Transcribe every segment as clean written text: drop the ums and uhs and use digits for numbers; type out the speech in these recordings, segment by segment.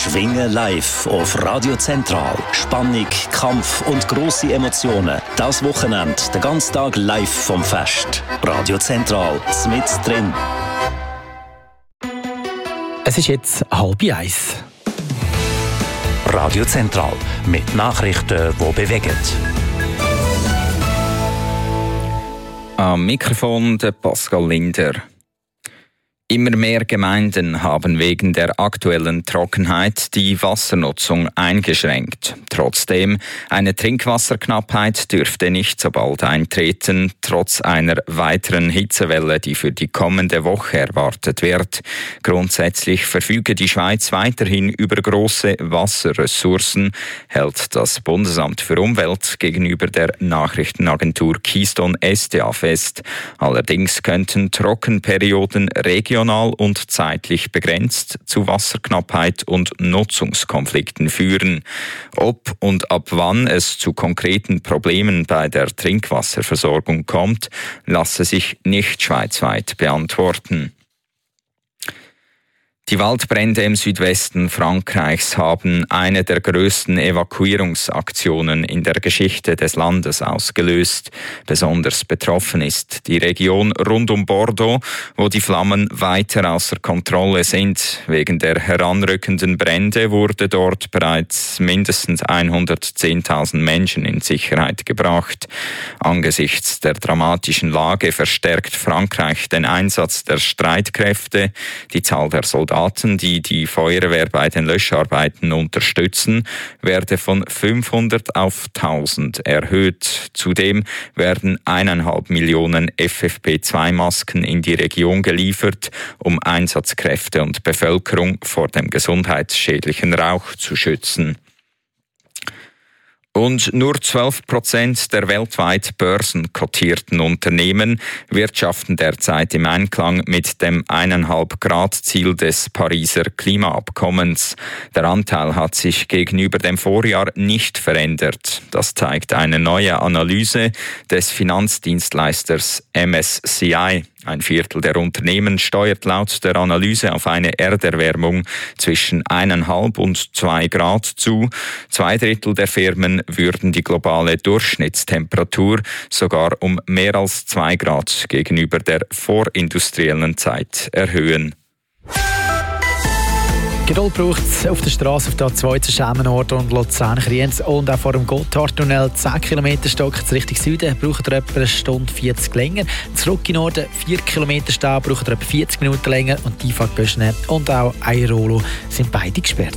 Schwingen live auf Radio Zentral. Spannung, Kampf und grosse Emotionen. Das Wochenende, den ganzen Tag live vom Fest. Radio Zentral, mit drin. Es ist jetzt 12:30. Radio Zentral mit Nachrichten, die bewegen. Am Mikrofon der Pascal Linder. Immer mehr Gemeinden haben wegen der aktuellen Trockenheit die Wassernutzung eingeschränkt. Trotzdem, eine Trinkwasserknappheit dürfte nicht so bald eintreten, trotz einer weiteren Hitzewelle, die für die kommende Woche erwartet wird. Grundsätzlich verfüge die Schweiz weiterhin über große Wasserressourcen, hält das Bundesamt für Umwelt gegenüber der Nachrichtenagentur Keystone SDA fest. Allerdings könnten Trockenperioden regional und zeitlich begrenzt zu Wasserknappheit und Nutzungskonflikten führen. Ob und ab wann es zu konkreten Problemen bei der Trinkwasserversorgung kommt, lasse sich nicht schweizweit beantworten. Die Waldbrände im Südwesten Frankreichs haben eine der grössten Evakuierungsaktionen in der Geschichte des Landes ausgelöst. Besonders betroffen ist die Region rund um Bordeaux, wo die Flammen weiter außer Kontrolle sind. Wegen der heranrückenden Brände wurde dort bereits mindestens 110.000 Menschen in Sicherheit gebracht. Angesichts der dramatischen Lage verstärkt Frankreich den Einsatz der Streitkräfte. Die Zahl der Soldaten, die die Feuerwehr bei den Löscharbeiten unterstützen, werde von 500 auf 1000 erhöht. Zudem werden 1,5 Millionen FFP2-Masken in die Region geliefert, um Einsatzkräfte und Bevölkerung vor dem gesundheitsschädlichen Rauch zu schützen. Und nur 12% der weltweit börsenkotierten Unternehmen wirtschaften derzeit im Einklang mit dem 1,5-Grad-Ziel des Pariser Klimaabkommens. Der Anteil hat sich gegenüber dem Vorjahr nicht verändert. Das zeigt eine neue Analyse des Finanzdienstleisters MSCI. Ein Viertel der Unternehmen steuert laut der Analyse auf eine Erderwärmung zwischen 1,5 und 2 Grad zu. 2/3 der Firmen würden die globale Durchschnittstemperatur sogar um mehr als 2 Grad gegenüber der vorindustriellen Zeit erhöhen. Geduld braucht es auf der Straße auf der A2 zu Schemenort und Luzern-Kriens und auch vor dem Gotthardtunnel 10 Kilometer Stock Richtung Süden braucht ihr etwa 1:40 länger. Zurück in Norden 4 Kilometer Stau braucht ihr etwa 40 Minuten länger und die Einfahrt Böschne und auch Airolo sind beide gesperrt.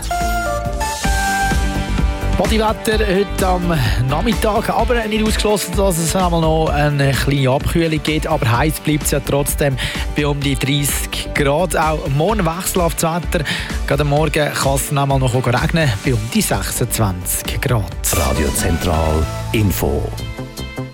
Bodywetter heute am Nachmittag, aber nicht ausgeschlossen, dass es einmal noch eine kleine Abkühlung gibt, aber heiß bleibt es ja trotzdem bei um die 30 Grad. Auch morgen wechselhaftes Wetter. Gerade am Morgen kann es einmal noch regnen bei um die 26 Grad. Radio Zentral Info.